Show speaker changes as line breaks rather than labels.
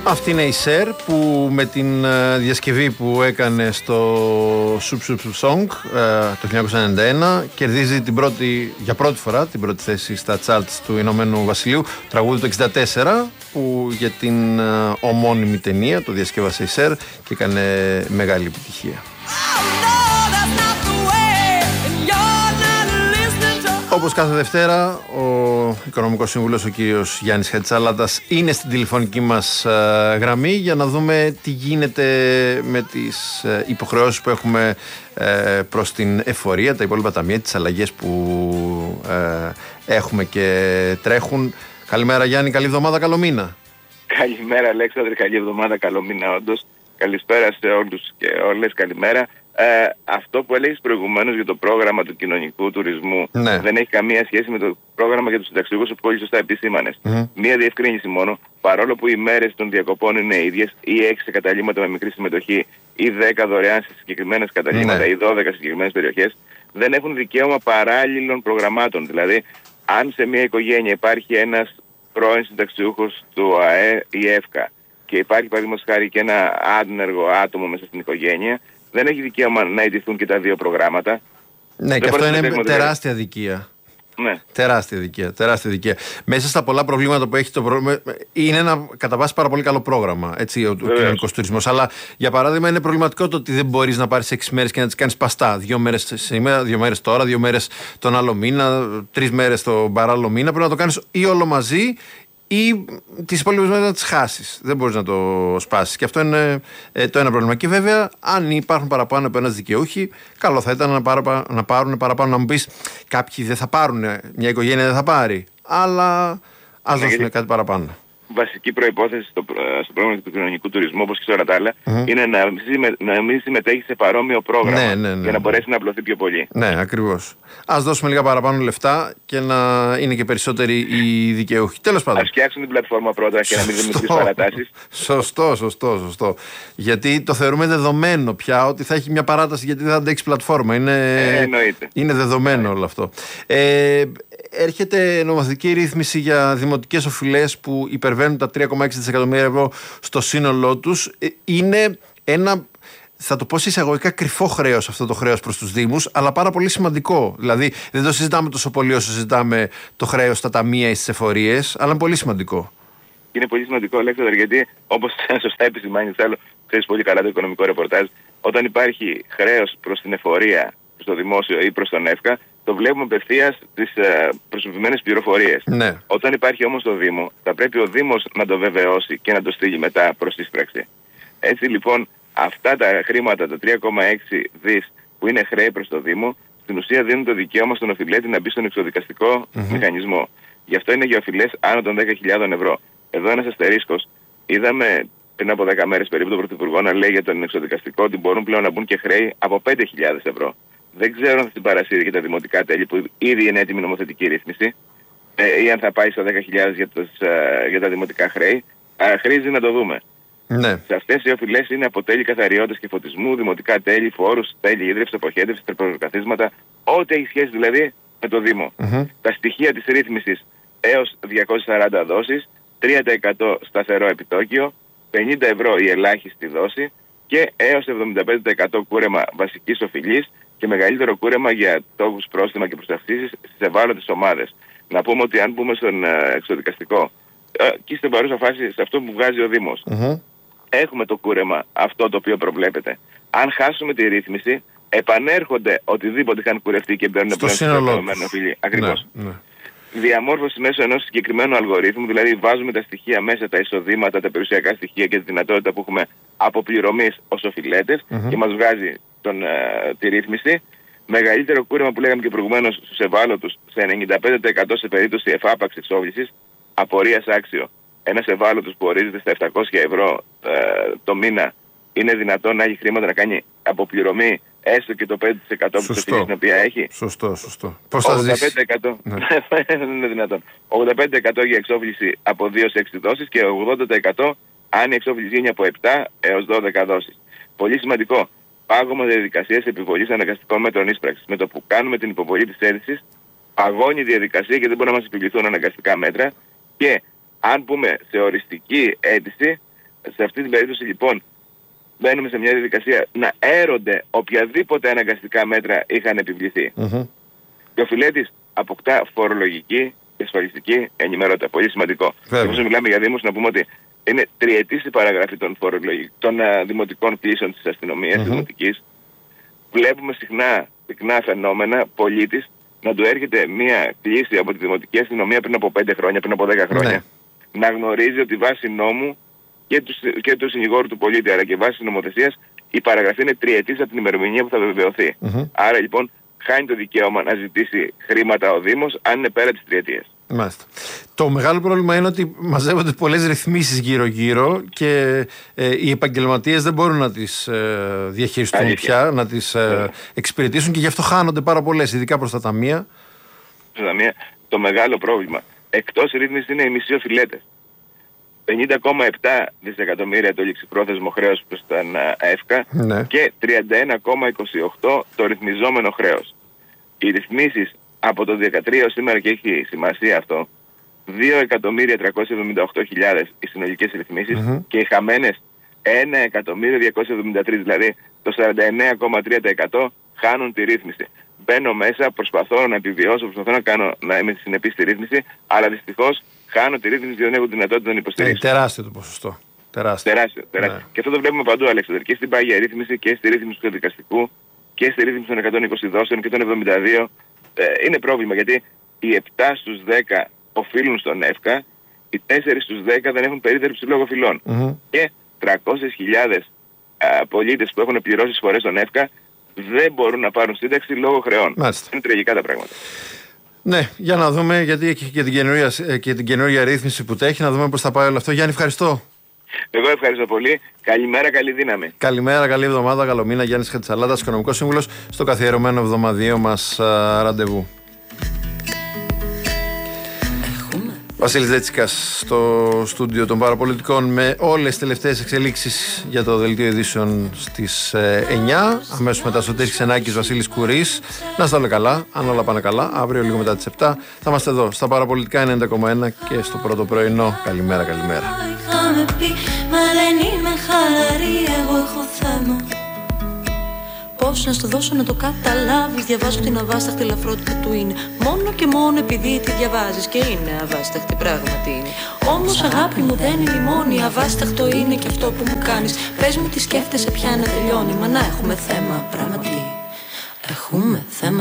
Αυτή είναι η Σερ που με την διασκευή που έκανε στο Soup Soup Song το 1991 κερδίζει για πρώτη φορά την πρώτη θέση στα charts του Ηνωμένου Βασιλείου, τραγούδι το 1964 που για την ομώνυμη ταινία το διασκεύασε η Σερ και έκανε μεγάλη επιτυχία. Όπως κάθε Δευτέρα, ο Οικονομικός Σύμβουλος, ο κύριος Γιάννης Χατζησαλάτας, είναι στην τηλεφωνική μας γραμμή για να δούμε τι γίνεται με τις υποχρεώσεις που έχουμε προς την εφορία, τα υπόλοιπα ταμεία, τις αλλαγές που έχουμε και τρέχουν. Καλημέρα Γιάννη, καλή εβδομάδα, καλό μήνα.
Καλημέρα Αλέξανδρε, καλή εβδομάδα, καλό μήνα όντως. Καλησπέρα σε όλους και όλες, καλημέρα. Αυτό που έλεγες προηγουμένως για το πρόγραμμα του κοινωνικού τουρισμού δεν έχει καμία σχέση με το πρόγραμμα για τους συνταξιούχους που πολύ σωστά επισήμανες. Μία διευκρίνηση μόνο, παρόλο που οι μέρες των διακοπών είναι ίδιες, ή 6 καταλήμματα με μικρή συμμετοχή, ή 10 δωρεάν σε συγκεκριμένες καταλήμματα, ή 12 σε συγκεκριμένες περιοχές, δεν έχουν δικαίωμα παράλληλων προγραμμάτων. Δηλαδή, αν σε μια οικογένεια υπάρχει ένας πρώην συνταξιούχος του ΑΕ ή ΕΦΚΑ και υπάρχει παραδείγματος χάρη και ένα άνεργο άτομο μέσα στην οικογένεια, δεν έχει δικαίωμα να ιτηθούν και τα δύο προγράμματα.
Ναι, και αυτό είναι τεράστια αδικία.
Ναι.
Τεράστια αδικία. Μέσα στα πολλά προβλήματα που έχει το πρόγραμμα, είναι ένα κατά βάση πάρα πολύ καλό πρόγραμμα. Έτσι, ο κοινωνικός τουρισμός. Αλλά για παράδειγμα, είναι προβληματικό το ότι δεν μπορείς να πάρεις 6 μέρες και να τις κάνεις παστά. 2 μέρες σήμερα, 2 μέρες τώρα, 2 μέρες τον άλλο μήνα, 3 μέρες τον παράλληλο μήνα. Πρέπει να το κάνεις ή όλο μαζί, ή τις υπόλοιπες μέρες να τις χάσεις. Δεν μπορείς να το σπάσεις. Και αυτό είναι το ένα πρόβλημα. Και βέβαια, αν υπάρχουν παραπάνω από ένας δικαιούχοι, καλό θα ήταν να πάρουν παραπάνω. Να μου πεις, κάποιοι δεν θα πάρουν, μια οικογένεια δεν θα πάρει. Αλλά ας δώσουν κάτι παραπάνω.
Βασική προϋπόθεση στο πρόγραμμα του κοινωνικού τουρισμού, όπως και σε όλα τα άλλα, είναι να μην συμμετέχει σε παρόμοιο πρόγραμμα για να μπορέσει να απλωθεί πιο πολύ.
Ναι, ακριβώς. Ας δώσουμε λίγα παραπάνω λεφτά και να είναι και περισσότεροι οι δικαιούχοι. Τέλος πάντων.
Ας φτιάξουν την πλατφόρμα πρώτα και να μην δίνουν τις παρατάσεις.
Σωστό. Γιατί το θεωρούμε δεδομένο πια ότι θα έχει μια παράταση, γιατί δεν θα αντέξει πλατφόρμα. Είναι δεδομένο όλο αυτό. Έρχεται νομοθετική ρύθμιση για δημοτικές οφειλές που υπερβαίνουν τα 3,6 δισεκατομμύρια ευρώ στο σύνολό τους. Είναι ένα, θα το πω σε εισαγωγικά, κρυφό χρέος αυτό το χρέος προς τους Δήμους, αλλά πάρα πολύ σημαντικό. Δηλαδή δεν το συζητάμε τόσο πολύ όσο συζητάμε το χρέος στα ταμεία ή στις εφορίες, αλλά είναι πολύ σημαντικό.
Είναι πολύ σημαντικό, Αλέξανδρε, γιατί όπως σωστά επισημάνεις, ξέρεις πολύ καλά το οικονομικό ρεπορτάζ, όταν υπάρχει χρέος προς την εφορία, προς το δημόσιο ή προς τον ΕΦΚΑ, το βλέπουμε απευθείας τις προσωπημένες πληροφορίες.
Ναι.
Όταν υπάρχει όμως το Δήμο, θα πρέπει ο Δήμος να το βεβαιώσει και να το στείλει μετά προς σύσπραξη. Έτσι λοιπόν, αυτά τα χρήματα, τα 3,6 δις που είναι χρέη προς το Δήμο, στην ουσία δίνουν το δικαίωμα στον οφειλέτη να μπει στον εξοδικαστικό μηχανισμό. Γι' αυτό είναι για οφειλές άνω των 10.000 ευρώ. Εδώ ένας αστερίσκος. Είδαμε πριν από 10 μέρες περίπου τον Πρωθυπουργό να λέει για τον εξοδικαστικό ότι μπορούν πλέον να μπουν και χρέη από 5.000 ευρώ. Δεν ξέρω αν θα την παρασύρει και τα δημοτικά τέλη που ήδη είναι έτοιμη νομοθετική ρύθμιση ή αν θα πάει στα 10.000 για τα δημοτικά χρέη. Χρήζει να το δούμε.
Ναι.
Σε αυτές οι οφειλές είναι από τέλη καθαριότητας και φωτισμού, δημοτικά τέλη, φόρους, τέλη ίδρυυσης, αποχέτευσης, τερπροκαθίσματα, ό,τι έχει σχέση δηλαδή με το Δήμο. Τα στοιχεία της ρύθμισης έως 240 δόσεις, 3% σταθερό επιτόκιο, 50 ευρώ η ελάχιστη δόση και έως 75% κούρεμα βασικής οφειλής και μεγαλύτερο κούρεμα για τόκους, πρόστιμα και προστασίες στις ευάλωτες ομάδες. Να πούμε ότι αν μπούμε στον εξοδικαστικό και στην παρούσα φάση σε αυτό που βγάζει ο Δήμος, έχουμε το κούρεμα αυτό το οποίο προβλέπεται. Αν χάσουμε τη ρύθμιση, επανέρχονται οτιδήποτε είχαν κουρευτεί και μπαίνουν πλέον στο επόμενο οφειλή. Ακριβώς.
Ναι.
Διαμόρφωση μέσω ενός συγκεκριμένου αλγορίθμου, δηλαδή βάζουμε τα στοιχεία μέσα, τα εισοδήματα, τα περιουσιακά στοιχεία και τη δυνατότητα που έχουμε αποπληρωμής ως οφειλέτες και μας βγάζει τη ρύθμιση. Μεγαλύτερο κούρεμα που λέγαμε και προηγουμένως στους ευάλωτους σε 95% σε περίπτωση εφάπαξης εξόβλησης, απορίας άξιο. Ένας ευάλωτος που ορίζεται στα 700 ευρώ το μήνα είναι δυνατόν να έχει χρήματα να κάνει αποπληρωμή έστω και το 5% από την οποία έχει.
Σωστό. Πώς θα ζήσει.
85% δεν είναι δυνατόν. 85% για εξόφληση από 2 σε 6 δόσεις και 80% αν η εξόφληση είναι από 7 έως 12 δόσεις. Πολύ σημαντικό. Πάγωμα διαδικασίας επιβολής αναγκαστικών μέτρων ίσπραξης. Με το που κάνουμε την υποβολή της αίτησης, παγώνει η διαδικασία και δεν μπορεί να μας επιβληθούν αναγκαστικά μέτρα και αν πούμε σε οριστική αίτηση, Σε αυτή την περίπτωση λοιπόν μπαίνουμε σε μια διαδικασία να έρονται οποιαδήποτε αναγκαστικά μέτρα είχαν επιβληθεί. Και ο φιλέτης αποκτά φορολογική και ασφαλιστική ενημερότητα. Πολύ σημαντικό. Εφόσον μιλάμε για δήμους, να πούμε ότι είναι τριετής η παραγραφή των δημοτικών κλήσεων της αστυνομίας, της δημοτικής. Βλέπουμε συχνά φαινόμενα πολίτης να του έρχεται μια κλήση από τη δημοτική αστυνομία πριν από 5 χρόνια, πριν από 10 χρόνια. Να γνωρίζει ότι βάσει νόμου και του συνηγόρου του πολίτη, αλλά και βάσει νομοθεσίας, η παραγραφή είναι τριετής από την ημερομηνία που θα βεβαιωθεί. Άρα λοιπόν χάνει το δικαίωμα να ζητήσει χρήματα ο Δήμος αν είναι πέρα της τριετίας.
Μάλιστα. Το μεγάλο πρόβλημα είναι ότι μαζεύονται πολλές ρυθμίσεις γύρω-γύρω και οι επαγγελματίες δεν μπορούν να τις διαχειριστούν πια, να τις εξυπηρετήσουν και γι' αυτό χάνονται πάρα πολλές, ειδικά προς τα ταμεία.
Το μεγάλο πρόβλημα εκτός ρύθμισης είναι οι μισοί οφειλέτες. 50,7 δισεκατομμύρια το ληξιπρόθεσμο χρέος προς τα ΕΦΚΑ και 31,28 το ρυθμιζόμενο χρέος. Οι ρυθμίσεις από το 2013 σήμερα, και έχει σημασία αυτό, 2.378.000 οι συνολικές ρυθμίσεις και οι χαμένες 1.273.000, δηλαδή το 49,3% χάνουν τη ρύθμιση. Μπαίνω μέσα, προσπαθώ να επιβιώσω, να είμαι συνεπής στη ρύθμιση, αλλά δυστυχώς χάνω τη ρύθμιση και δεν έχω δυνατότητα να την υποστηρίξω.
Τεράστιο το ποσοστό. Τεράστιο.
Ναι. Και αυτό το βλέπουμε παντού, Αλέξανδρε. Και στην πάγια ρύθμιση και στη ρύθμιση του δικαστικού και στη ρύθμιση των 120 δόσεων και των 72. Είναι πρόβλημα γιατί οι 7 στους 10 οφείλουν στον ΕΦΚΑ, οι 4 στους 10 δεν έχουν περίθαλψη λόγω οφειλών. Και 300.000 πολίτες που έχουν πληρώσει εισφορές στον ΕΦΚΑ δεν μπορούν να πάρουν σύνταξη λόγω χρεών.
Μάλιστα.
Είναι τραγικά τα πράγματα.
Ναι, για να δούμε, γιατί έχει και την καινούργια ρύθμιση που τρέχει, να δούμε πώς θα πάει όλο αυτό. Γιάννη, ευχαριστώ.
Εγώ ευχαριστώ πολύ. Καλημέρα, καλή δύναμη.
Καλημέρα, καλή εβδομάδα, καλό μήνα. Γιάννης Χατζησαλάτας, Οικονομικός Σύμβουλος, στο καθιερωμένο εβδομαδιαίο μας ραντεβού. Βασίλης Δέτσικας στο στούντιο των παραπολιτικών με όλες τις τελευταίες εξελίξεις για το δελτίο ειδήσεων στις 9. Αμέσως μετά Σωτήρης Ξενάκης, Βασίλης Κουρής. Να είστε όλοι καλά, αν όλα πάνε καλά. Αύριο λίγο μετά τις 7 θα είμαστε εδώ στα παραπολιτικά 90,1 και στο πρώτο πρωινό. Καλημέρα, καλημέρα.
Είχαμε πει, μα δεν είμαι χαλαρή, εγώ έχω θέμα. Πώς να στο δώσω να το καταλάβεις? Διαβάζω την αβάσταχτη ελαφρότητα του είναι. Μόνο και μόνο επειδή τη διαβάζεις και είναι αβάσταχτη, πράγματι είναι. Όμως αγάπη μου δεν είναι η μόνη, αβάσταχτο είναι και αυτό που μου κάνεις. Πες μου τι σκέφτεσαι πια να τελειώνει, μα να έχουμε θέμα, πράγματι έχουμε θέμα.